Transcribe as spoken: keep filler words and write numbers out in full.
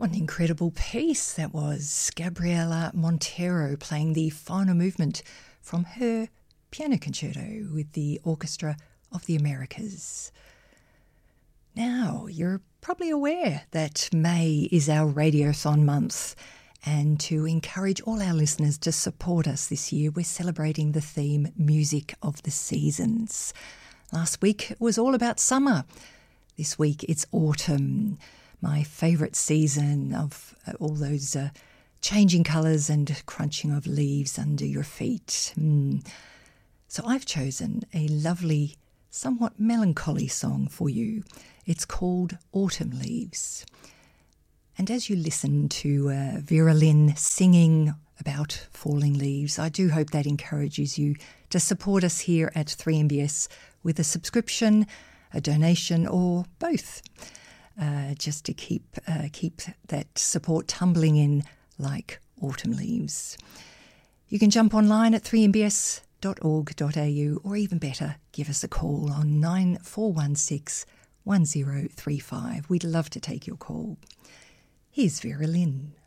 What an incredible piece that was. Gabriela Montero playing the final movement from her piano concerto with the Orchestra of the Americas. Now, you're probably aware that May is our Radiothon month, and to encourage all our listeners to support us this year, we're celebrating the theme Music of the Seasons. Last week it was all about summer. This week it's autumn, my favourite season of uh, all those uh, changing colours and crunching of leaves under your feet. Mm. So I've chosen a lovely, somewhat melancholy song for you. It's called Autumn Leaves. And as you listen to uh, Vera Lynn singing about falling leaves, I do hope that encourages you to support us here at three M B S with a subscription, a donation, or both. Uh, just to keep uh, keep that support tumbling in like autumn leaves. You can jump online at three m b s dot org dot a u, or even better, give us a call on nine four one six, one zero three five. We'd love to take your call. Here's Vera Lynn.